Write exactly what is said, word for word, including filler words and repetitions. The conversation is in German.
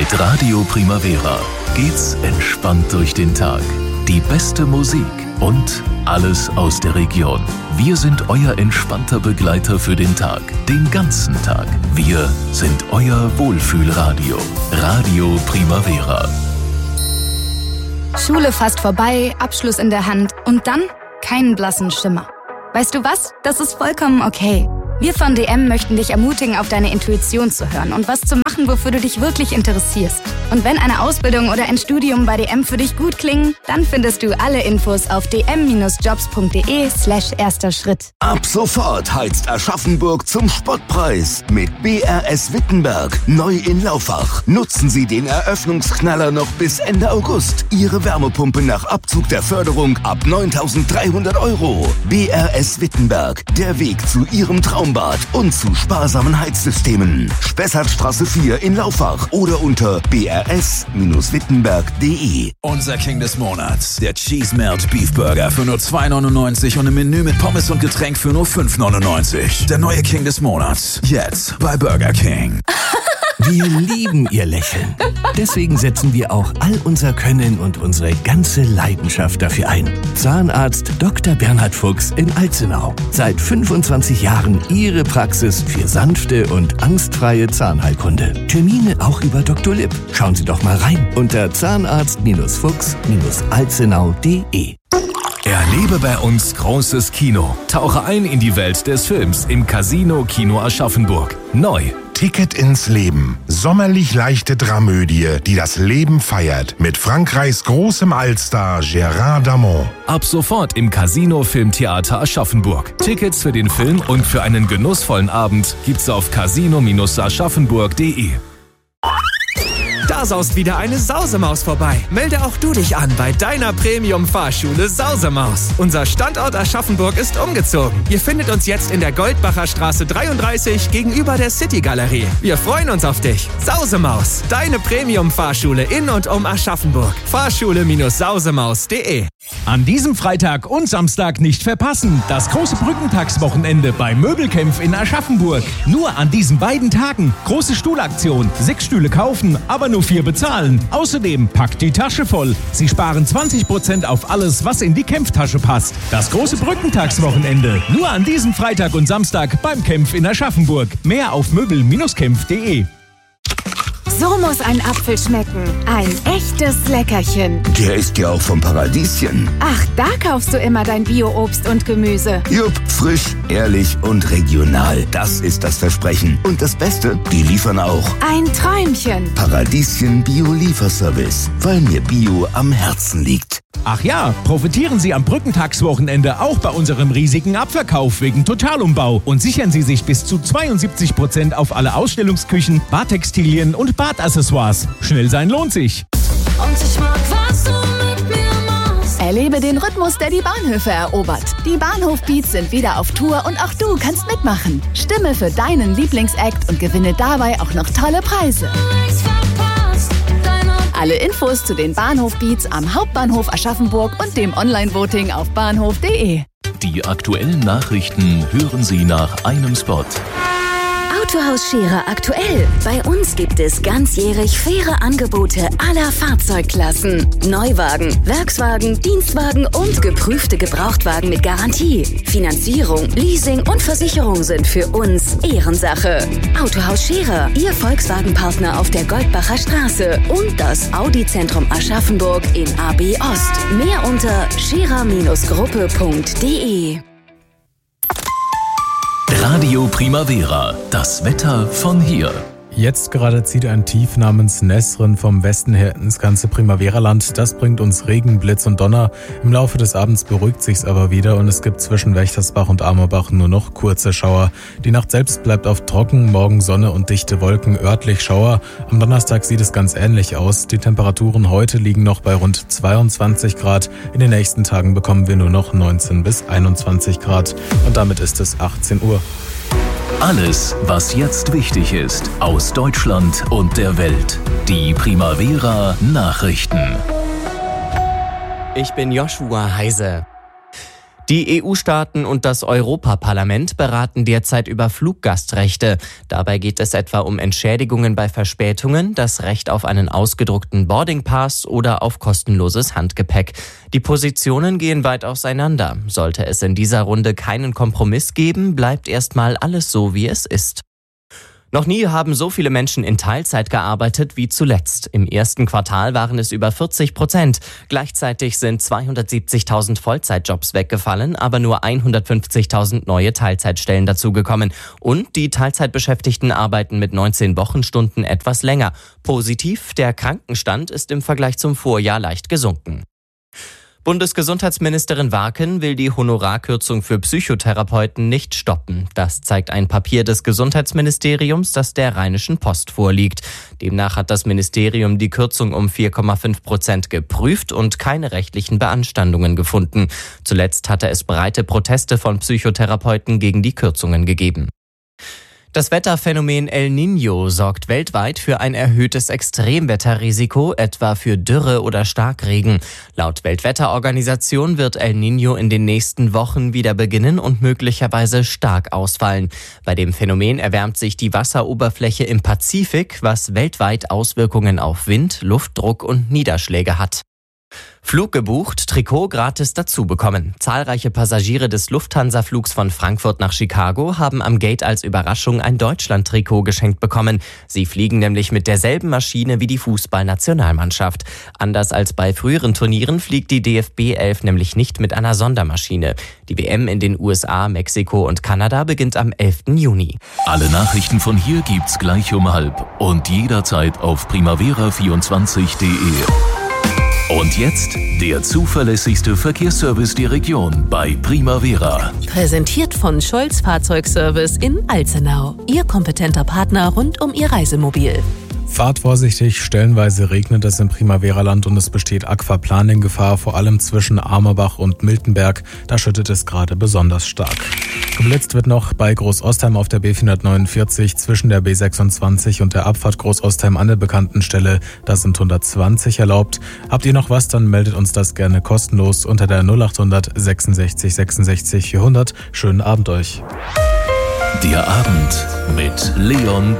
Mit Radio Primavera geht's entspannt durch den Tag. Die beste Musik und alles aus der Region. Wir sind euer entspannter Begleiter für den Tag, den ganzen Tag. Wir sind euer Wohlfühlradio. Radio Primavera. Schule fast vorbei, Abschluss in der Hand und dann keinen blassen Schimmer. Weißt du was? Das ist vollkommen okay. Wir von D M möchten dich ermutigen, auf deine Intuition zu hören und was zu machen, wofür du dich wirklich interessierst. Und wenn eine Ausbildung oder ein Studium bei D M für dich gut klingen, dann findest du alle Infos auf dm-jobs.de slash erster Schritt. Ab sofort heizt Aschaffenburg zum Spottpreis mit B R S Wittenberg, neu in Laufach. Nutzen Sie den Eröffnungsknaller noch bis Ende August. Ihre Wärmepumpe nach Abzug der Förderung ab neuntausenddreihundert Euro. B R S Wittenberg, der Weg zu Ihrem Traumbad und zu sparsamen Heizsystemen. Spessartstraße vier in Laufach oder unter b r s Bindestrich wittenberg punkt d e. Unser King des Monats, der Cheese Melt Beef Burger für nur zwei neunundneunzig und ein Menü mit Pommes und Getränk für nur fünf neunundneunzig. Der neue King des Monats, jetzt bei Burger King. Wir lieben Ihr Lächeln. Deswegen setzen wir auch all unser Können und unsere ganze Leidenschaft dafür ein. Zahnarzt Doktor Bernhard Fuchs in Alzenau. Seit fünfundzwanzig Jahren Ihre Praxis für sanfte und angstfreie Zahnheilkunde. Termine auch über Doktor Lipp. Schauen Sie doch mal rein unter zahnarzt-fuchs alzenau punkt d e. Erlebe bei uns großes Kino. Tauche ein in die Welt des Films im Casino Kino Aschaffenburg. Neu. Ticket ins Leben. Sommerlich leichte Dramödie, die das Leben feiert. Mit Frankreichs großem Allstar Gérard Darmon. Ab sofort im Casino Filmtheater Aschaffenburg. Tickets für den Film und für einen genussvollen Abend gibt's auf casino aschaffenburg punkt d e. Da saust wieder eine Sausemaus vorbei. Melde auch du dich an bei deiner Premium-Fahrschule Sausemaus. Unser Standort Aschaffenburg ist umgezogen. Ihr findet uns jetzt in der Goldbacher Straße dreiunddreißig gegenüber der City-Galerie. Wir freuen uns auf dich. Sausemaus, deine Premium-Fahrschule in und um Aschaffenburg. Fahrschule sausemaus punkt d e. An diesem Freitag und Samstag nicht verpassen. Das große Brückentagswochenende bei Möbelkämpf in Aschaffenburg. Nur an diesen beiden Tagen. Große Stuhlaktion. Sechs Stühle kaufen, aber nur vier bezahlen. Außerdem packt die Tasche voll. Sie sparen zwanzig Prozent auf alles, was in die Kämpftasche passt. Das große Brückentagswochenende. Nur an diesem Freitag und Samstag beim Kämpf in Aschaffenburg. Mehr auf möbel kämpf punkt d e. So muss ein Apfel schmecken. Ein echtes Leckerchen. Der ist ja auch vom Paradieschen. Ach, da kaufst du immer dein Bio-Obst und Gemüse. Jupp, frisch, ehrlich und regional. Das ist das Versprechen. Und das Beste, die liefern auch. Ein Träumchen. Paradieschen Bio-Lieferservice. Weil mir Bio am Herzen liegt. Ach ja, profitieren Sie am Brückentagswochenende auch bei unserem riesigen Abverkauf wegen Totalumbau und sichern Sie sich bis zu zweiundsiebzig Prozent auf alle Ausstellungsküchen, Badtextilien und Badaccessoires. Schnell sein lohnt sich. Und ich mag, was du mit mir machst. Erlebe den Rhythmus, der die Bahnhöfe erobert. Die Bahnhof-Beats sind wieder auf Tour und auch du kannst mitmachen. Stimme für deinen Lieblingsakt und gewinne dabei auch noch tolle Preise. Alle Infos zu den Bahnhof-Beats am Hauptbahnhof Aschaffenburg und dem Online-Voting auf bahnhof punkt d e. Die aktuellen Nachrichten hören Sie nach einem Spot. Autohaus Scherer aktuell. Bei uns gibt es ganzjährig faire Angebote aller Fahrzeugklassen. Neuwagen, Werkswagen, Dienstwagen und geprüfte Gebrauchtwagen mit Garantie. Finanzierung, Leasing und Versicherung sind für uns Ehrensache. Autohaus Scherer, Ihr Volkswagen-Partner auf der Goldbacher Straße und das Audi-Zentrum Aschaffenburg in A B Ost. Mehr unter scherer Gruppe punkt d e. Radio Primavera, das Wetter von hier. Jetzt gerade zieht ein Tief namens Nesrin vom Westen her ins ganze Primavera-Land. Das bringt uns Regen, Blitz und Donner. Im Laufe des Abends beruhigt sich's aber wieder und es gibt zwischen Wächtersbach und Amerbach nur noch kurze Schauer. Die Nacht selbst bleibt oft trocken, morgen Sonne und dichte Wolken, örtlich Schauer. Am Donnerstag sieht es ganz ähnlich aus. Die Temperaturen heute liegen noch bei rund zweiundzwanzig Grad. In den nächsten Tagen bekommen wir nur noch neunzehn bis einundzwanzig Grad. Und damit ist es achtzehn Uhr. Alles, was jetzt wichtig ist, aus Deutschland und der Welt. Die Primavera Nachrichten. Ich bin Joshua Heise. Die E U-Staaten und das Europaparlament beraten derzeit über Fluggastrechte. Dabei geht es etwa um Entschädigungen bei Verspätungen, das Recht auf einen ausgedruckten Boardingpass oder auf kostenloses Handgepäck. Die Positionen gehen weit auseinander. Sollte es in dieser Runde keinen Kompromiss geben, bleibt erstmal alles so, wie es ist. Noch nie haben so viele Menschen in Teilzeit gearbeitet wie zuletzt. Im ersten Quartal waren es über vierzig Prozent. Gleichzeitig sind zweihundertsiebzigtausend Vollzeitjobs weggefallen, aber nur hundertfünfzigtausend neue Teilzeitstellen dazugekommen. Und die Teilzeitbeschäftigten arbeiten mit neunzehn Wochenstunden etwas länger. Positiv, der Krankenstand ist im Vergleich zum Vorjahr leicht gesunken. Bundesgesundheitsministerin Warken will die Honorarkürzung für Psychotherapeuten nicht stoppen. Das zeigt ein Papier des Gesundheitsministeriums, das der Rheinischen Post vorliegt. Demnach hat das Ministerium die Kürzung um vier Komma fünf Prozent geprüft und keine rechtlichen Beanstandungen gefunden. Zuletzt hatte es breite Proteste von Psychotherapeuten gegen die Kürzungen gegeben. Das Wetterphänomen El Niño sorgt weltweit für ein erhöhtes Extremwetterrisiko, etwa für Dürre oder Starkregen. Laut Weltwetterorganisation wird El Niño in den nächsten Wochen wieder beginnen und möglicherweise stark ausfallen. Bei dem Phänomen erwärmt sich die Wasseroberfläche im Pazifik, was weltweit Auswirkungen auf Wind, Luftdruck und Niederschläge hat. Flug gebucht, Trikot gratis dazu bekommen. Zahlreiche Passagiere des Lufthansa-Flugs von Frankfurt nach Chicago haben am Gate als Überraschung ein Deutschland-Trikot geschenkt bekommen. Sie fliegen nämlich mit derselben Maschine wie die Fußballnationalmannschaft. Anders als bei früheren Turnieren fliegt die D F B elf nämlich nicht mit einer Sondermaschine. Die W M in den U S A, Mexiko und Kanada beginnt am elften Juni. Alle Nachrichten von hier gibt's gleich um halb und jederzeit auf primavera vierundzwanzig punkt de. Und jetzt der zuverlässigste Verkehrsservice der Region bei Primavera. Präsentiert von Scholz Fahrzeugservice in Alzenau. Ihr kompetenter Partner rund um Ihr Reisemobil. Fahrt vorsichtig, stellenweise regnet es im Primavera-Land und es besteht Aquaplaning-Gefahr, vor allem zwischen Amerbach und Miltenberg. Da schüttet es gerade besonders stark. Geblitzt wird noch bei Großostheim auf der B vierhundertneunundvierzig zwischen der B sechsundzwanzig und der Abfahrt Großostheim an der bekannten Stelle. Da sind hundertzwanzig erlaubt. Habt ihr noch was, dann meldet uns das gerne kostenlos unter der null achthundert sechsundsechzig sechsundsechzig vierhundert. Schönen Abend euch. Der Abend mit Leon